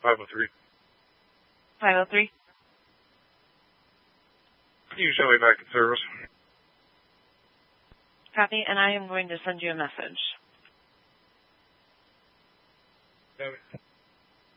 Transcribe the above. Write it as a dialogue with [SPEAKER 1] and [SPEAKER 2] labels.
[SPEAKER 1] 503.
[SPEAKER 2] 503?
[SPEAKER 1] Usually back in service.
[SPEAKER 2] Copy, and I am going to send you a message.
[SPEAKER 1] Okay.